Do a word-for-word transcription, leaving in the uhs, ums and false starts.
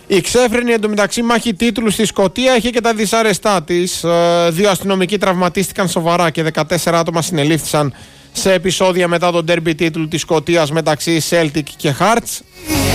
Η ξέφρενη εντωμεταξύ μάχη τίτλου στη Σκωτία είχε και τα δυσάρεστά της. Δύο αστυνομικοί τραυματίστηκαν σοβαρά και δεκατέσσερα άτομα συνελήφθησαν σε επεισόδια μετά τον ντέρμπι τίτλου της Σκωτίας μεταξύ Celtic και Hearts.